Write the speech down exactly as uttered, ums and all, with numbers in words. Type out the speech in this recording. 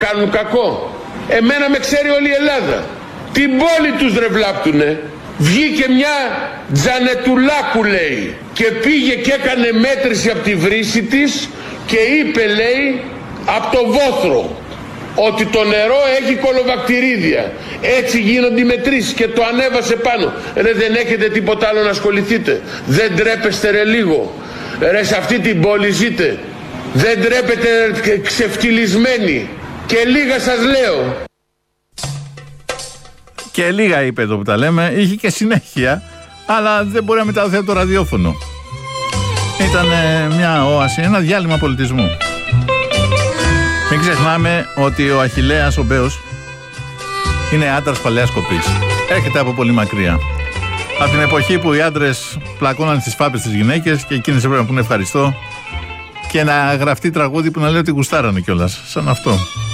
κάνουν κακό. Εμένα με ξέρει όλη η Ελλάδα. Την πόλη τους ρε βλάπτουνε. Βγήκε μια Τζανετουλάκου λέει και πήγε και έκανε μέτρηση από τη βρύση της και είπε λέει από το βόθρο ότι το νερό έχει κολοβακτηρίδια. Έτσι γίνονται οι μετρήσεις και το ανέβασε πάνω. Ρε δεν έχετε τίποτα άλλο να ασχοληθείτε? Δεν τρέπεστε ρε λίγο? Ρε σε αυτή την πόλη ζείτε? Δεν τρέπετε ξεφτυλισμένοι? Και λίγα σας λέω. Και λίγα είπε εδώ που τα λέμε. Είχε και συνέχεια, αλλά δεν μπορεί να μεταδοθεί από το ραδιόφωνο. Ήταν μια όαση, ένα διάλειμμα πολιτισμού. Μην ξεχνάμε ότι ο Αχιλλέας ο Μπέος είναι άντρας παλαιάς κοπής. Έρχεται από πολύ μακριά. Από την εποχή που οι άντρες πλακώναν στις φάπες τις γυναίκες και εκείνες έπρεπε να πούνε ευχαριστώ και να γραφτεί τραγούδι που να λέει ότι γουστάρανε κιόλας. Σαν αυτό.